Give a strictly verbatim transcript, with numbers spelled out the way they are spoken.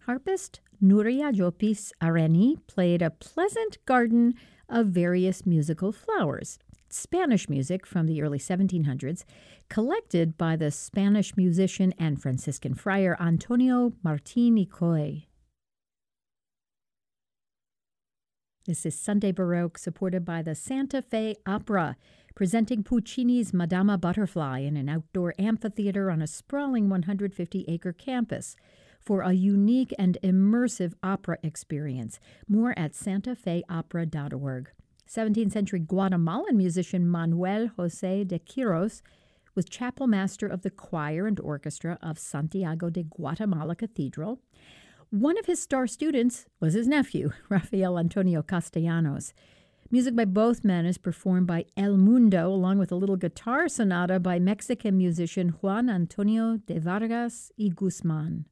Harpist Nuria Jopis Areni played a pleasant garden of various musical flowers. Spanish music from the early seventeen hundreds, collected by the Spanish musician and Franciscan friar Antonio Martin y Coy. This is Sunday Baroque, supported by the Santa Fe Opera, presenting Puccini's Madama Butterfly in an outdoor amphitheater on a sprawling one hundred fifty acre campus for a unique and immersive opera experience. More at santa fe opera dot org. seventeenth century Guatemalan musician Manuel José de Quiros was chapel master of the choir and orchestra of Santiago de Guatemala Cathedral. One of his star students was his nephew, Rafael Antonio Castellanos. Music by both men is performed by El Mundo, along with a little guitar sonata by Mexican musician Juan Antonio de Vargas y Guzman.